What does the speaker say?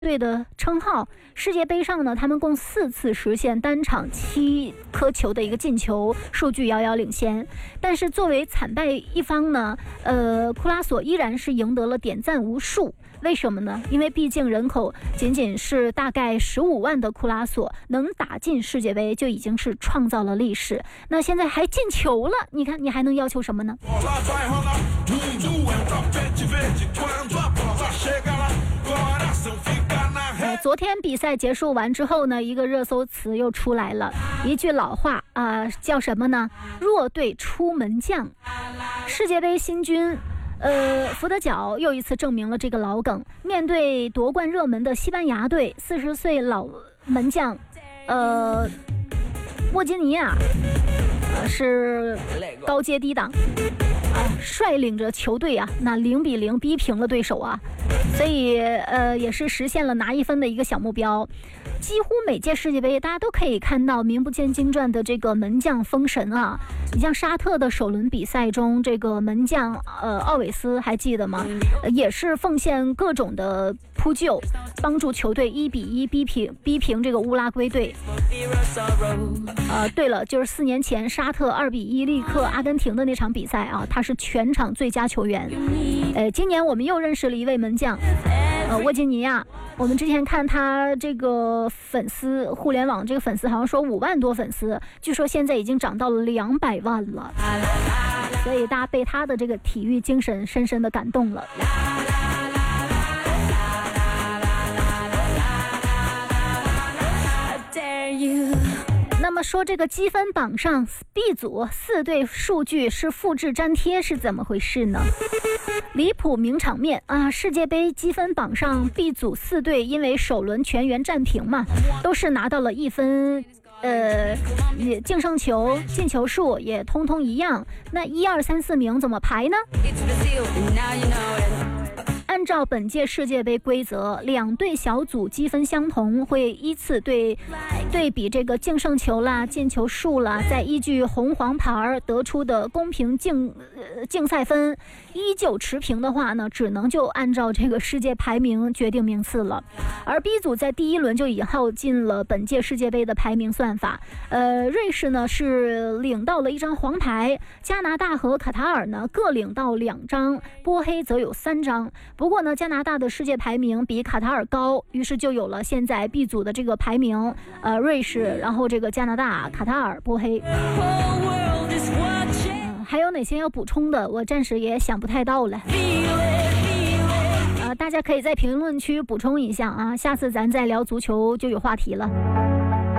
队的称号。世界杯上呢，他们共4次实现单场7颗球的一个进球，数据遥遥领先。但是作为惨败一方呢，库拉索依然是赢得了点赞无数。为什么呢？因为毕竟人口仅仅是大概15万的库拉索能打进世界杯就已经是创造了历史。那现在还进球了，你看你还能要求什么呢？昨天比赛结束完之后呢，一个热搜词又出来了，一句老话叫什么呢？弱队出门将。世界杯新军福德角又一次证明了这个老梗。面对夺冠热门的西班牙队，40岁老门将沃金尼亚是高阶低档率领着球队那0-0逼平了对手所以也是实现了拿1分的一个小目标。几乎每届世界杯大家都可以看到名不见经传的这个门将封神你像沙特的首轮比赛中，这个门将奥韦斯还记得吗？也是奉献各种的扑救，帮助球队1-1逼平这个乌拉圭队。对了，就是4年前沙特2-1力克阿根廷的那场比赛他是全场最佳球员。今年我们又认识了一位门将沃金尼亚。我们之前看他这个粉丝，互联网这个粉丝好像说5万多粉丝，据说现在已经涨到了200万了，所以大家被他的这个体育精神深深的感动了。那么说这个积分榜上 B 组4队数据是复制粘贴是怎么回事呢？离谱名场面世界杯积分榜上 B 组4队因为首轮全员战平嘛，都是拿到了1分，净胜球进球数也通通一样。那1、2、3、4名怎么排呢？按照本届世界杯规则，2队小组积分相同，会依次对比这个净胜球啦、进球数啦，再依据红黄牌得出的公平竞赛分，依旧持平的话呢，只能就按照这个世界排名决定名次了。而 B 组在第1轮就已耗尽了本届世界杯的排名算法。瑞士呢是领到了1张黄牌，加拿大和卡塔尔呢各领到2张，波黑则有3张。不过呢，加拿大的世界排名比卡塔尔高，于是就有了现在 B 组的这个排名，瑞士，然后这个加拿大、卡塔尔、波黑。还有哪些要补充的？我暂时也想不太到了。大家可以在评论区补充一下下次咱再聊足球就有话题了。